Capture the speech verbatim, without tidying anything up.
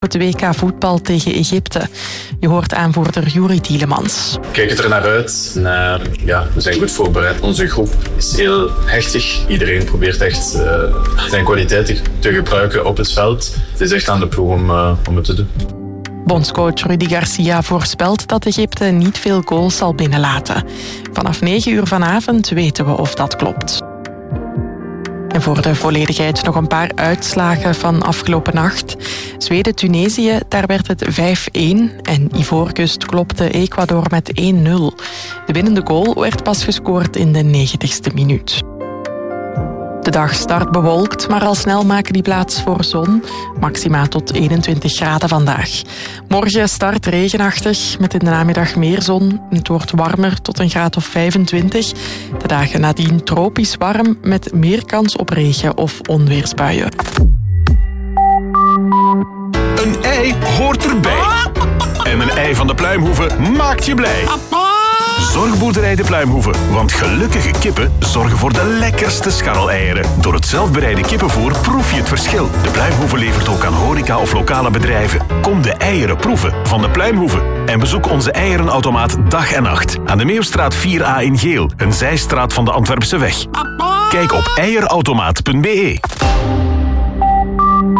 Het W K voetbal tegen Egypte. Je hoort aanvoerder Juri Tielemans. We kijken er naar uit. Naar, ja, we zijn goed voorbereid. Onze groep is heel hechtig. Iedereen probeert echt uh, zijn kwaliteiten te gebruiken op het veld. Het is echt aan de ploeg om, uh, om het te doen. Bondscoach Rudy Garcia voorspelt dat Egypte niet veel goals zal binnenlaten. Vanaf negen uur vanavond weten we of dat klopt. En voor de volledigheid nog een paar uitslagen van afgelopen nacht. Zweden-Tunesië, daar werd het vijf-één en Ivoorkust klopte Ecuador met één nul. De winnende goal werd pas gescoord in de negentigste minuut. De dag start bewolkt, maar al snel maken die plaats voor zon. Maxima tot eenentwintig graden vandaag. Morgen start regenachtig, met in de namiddag meer zon. Het wordt warmer tot een graad of vijfentwintig. De dagen nadien tropisch warm, met meer kans op regen of onweersbuien. Een ei hoort erbij. En een ei van de Pluimhoeve maakt je blij. Zorgboerderij de Pluimhoeve, want gelukkige kippen zorgen voor de lekkerste scharreleieren. Door het zelfbereide kippenvoer proef je het verschil. De Pluimhoeve levert ook aan horeca of lokale bedrijven. Kom de eieren proeven van de Pluimhoeve. En bezoek onze eierenautomaat dag en nacht. Aan de Meeuwstraat vier A in Geel, een zijstraat van de Antwerpse weg. Kijk op eierautomaat punt be.